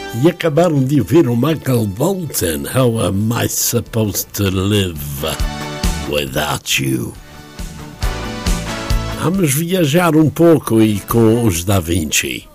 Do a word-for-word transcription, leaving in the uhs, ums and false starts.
E acabaram de ouvir o Michael Bolton, How Am I Supposed to Live Without You? Vamos viajar um pouco e com os Da Vinci.